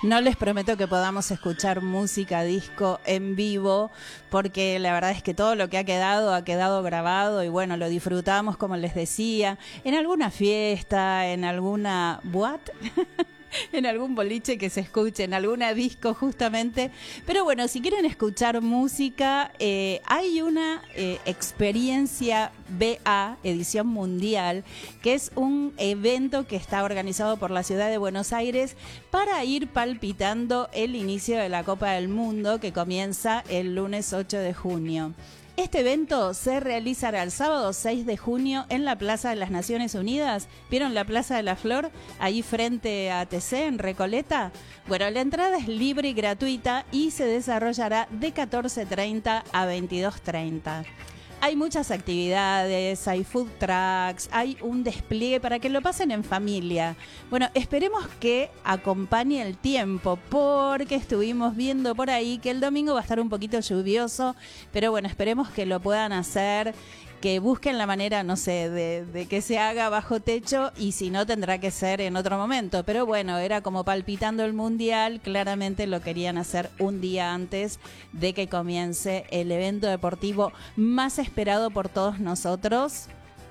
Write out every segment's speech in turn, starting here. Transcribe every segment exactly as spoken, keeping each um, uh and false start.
No les prometo que podamos escuchar música disco en vivo, porque la verdad es que todo lo que ha quedado, ha quedado grabado y bueno, lo disfrutamos, como les decía, en alguna fiesta, en alguna... ¿What? En algún boliche que se escuche, en alguna disco justamente. Pero bueno, si quieren escuchar música, eh, hay una eh, experiencia B A, edición mundial, que es un evento que está organizado por la ciudad de Buenos Aires para ir palpitando el inicio de la Copa del Mundo, que comienza el lunes ocho de junio. Este evento se realizará el sábado seis de junio en la Plaza de las Naciones Unidas. ¿Vieron la Plaza de la Flor? Ahí frente a T C, en Recoleta. Bueno, la entrada es libre y gratuita y se desarrollará de catorce treinta a veintidós treinta. Hay muchas actividades, hay food trucks, hay un despliegue para que lo pasen en familia. Bueno, esperemos que acompañe el tiempo, porque estuvimos viendo por ahí que el domingo va a estar un poquito lluvioso, pero bueno, esperemos que lo puedan hacer, que busquen la manera, no sé, de, de que se haga bajo techo, y si no tendrá que ser en otro momento. Pero bueno, era como palpitando el Mundial, claramente lo querían hacer un día antes de que comience el evento deportivo más esperado por todos nosotros.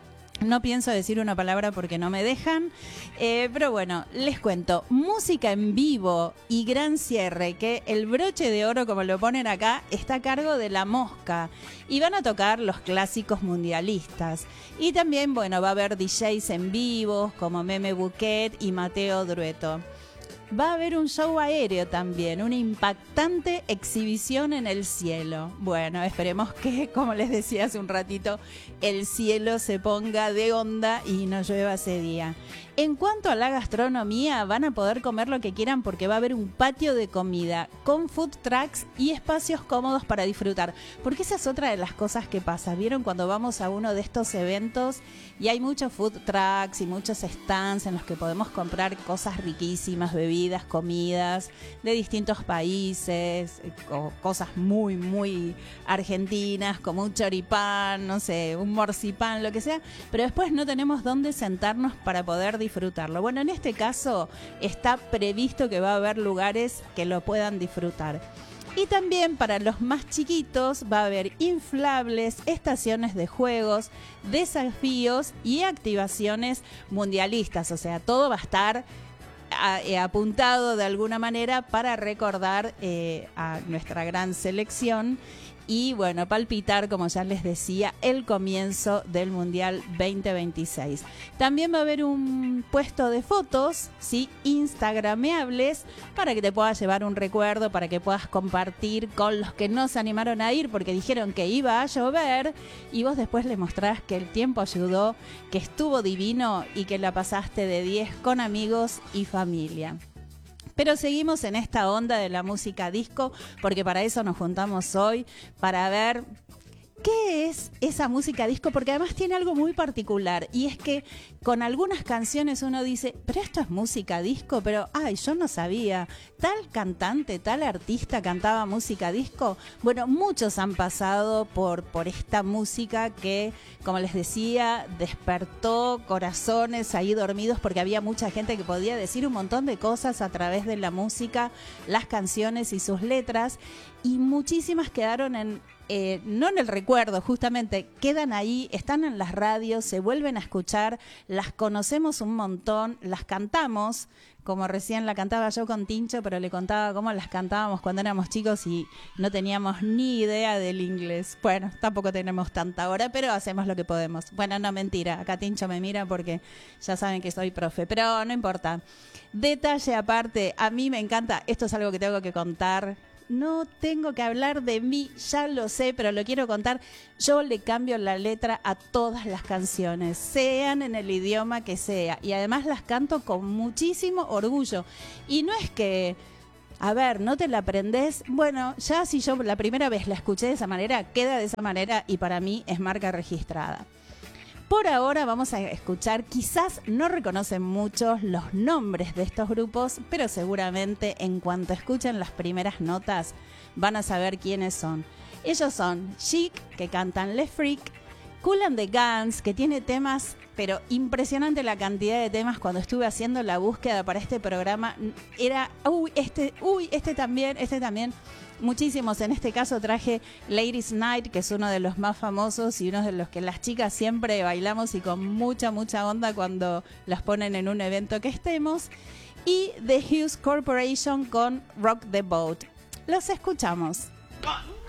No pienso decir una palabra porque no me dejan, eh, pero bueno, les cuento. Música en vivo y gran cierre, que el broche de oro, como lo ponen acá, está a cargo de La Mosca. Y van a tocar los clásicos mundialistas. Y también, bueno, va a haber D Js en vivo, como Meme Buquet y Mateo Drueto. Va a haber un show aéreo también, una impactante exhibición en el cielo. Bueno, esperemos que, como les decía hace un ratito, el cielo se ponga de onda y no llueva ese día. En cuanto a la gastronomía, van a poder comer lo que quieran, porque va a haber un patio de comida con food trucks y espacios cómodos para disfrutar. Porque esa es otra de las cosas que pasa. ¿Vieron cuando vamos a uno de estos eventos y hay muchos food trucks y muchos stands en los que podemos comprar cosas riquísimas, bebidas, comidas de distintos países, o cosas muy, muy argentinas, como un choripán, no sé, un morcipán, lo que sea, pero después no tenemos dónde sentarnos para poder disfrutarlo? Bueno, en este caso está previsto que va a haber lugares que lo puedan disfrutar. Y también para los más chiquitos va a haber inflables, estaciones de juegos, desafíos y activaciones mundialistas. O sea, todo va a estar a, eh, apuntado de alguna manera para recordar eh, a nuestra gran selección. Y bueno, palpitar, como ya les decía, el comienzo del Mundial veinte veintiséis. También va a haber un puesto de fotos, ¿sí?, instagrameables, para que te puedas llevar un recuerdo, para que puedas compartir con los que no se animaron a ir porque dijeron que iba a llover, y vos después le mostrás que el tiempo ayudó, que estuvo divino y que la pasaste de diez con amigos y familia. Pero seguimos en esta onda de la música disco, porque para eso nos juntamos hoy, para ver qué es esa música disco, porque además tiene algo muy particular, y es que con algunas canciones uno dice, pero esto es música disco, pero ay, yo no sabía, tal cantante, tal artista cantaba música disco. Bueno, muchos han pasado por, por esta música que, como les decía, despertó corazones ahí dormidos, porque había mucha gente que podía decir un montón de cosas a través de la música, las canciones y sus letras, y muchísimas quedaron en Eh, no en el recuerdo, justamente, quedan ahí, están en las radios, se vuelven a escuchar, las conocemos un montón, las cantamos, como recién la cantaba yo con Tincho, pero le contaba cómo las cantábamos cuando éramos chicos y no teníamos ni idea del inglés. Bueno, tampoco tenemos tanta hora, pero hacemos lo que podemos. Bueno, no, mentira, acá Tincho me mira porque ya saben que soy profe, pero no importa. Detalle aparte, a mí me encanta, esto es algo que tengo que contar. No tengo que hablar de mí, ya lo sé, pero lo quiero contar. Yo le cambio la letra a todas las canciones, sean en el idioma que sea. Y además las canto con muchísimo orgullo. Y no es que, a ver, ¿no te la aprendés? Bueno, ya si yo la primera vez la escuché de esa manera, queda de esa manera y para mí es marca registrada. Por ahora vamos a escuchar, quizás no reconocen muchos los nombres de estos grupos, pero seguramente en cuanto escuchen las primeras notas van a saber quiénes son. Ellos son Chic, que cantan Le Freak, Kool and the Guns, que tiene temas, pero impresionante la cantidad de temas. Cuando estuve haciendo la búsqueda para este programa, era, uy, este, uy, este también, este también. Muchísimos. En este caso traje Ladies Night, que es uno de los más famosos y uno de los que las chicas siempre bailamos y con mucha, mucha onda cuando las ponen en un evento que estemos. Y The Hughes Corporation con Rock the Boat. Los escuchamos. One.